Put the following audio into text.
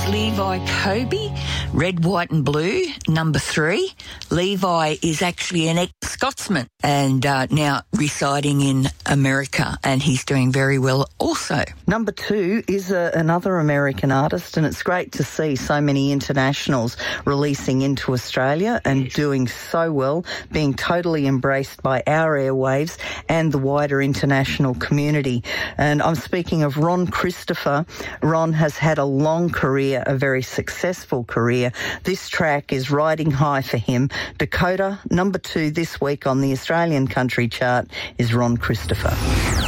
is Levi Kobe, Red, White and Blue, number 3. Levi is actually an ex-Scotsman and now residing in America, and he's doing very well also. Number 2 is another American artist, and it's great to see so many internationals releasing into Australia and doing so well, being totally embraced by our airwaves and the wider international community. And I'm speaking of Ron Christopher. Ron has had a long career, a very successful career. This track is riding high for him. Dakota, number 2 this week on the Australian country chart is Ron Christopher.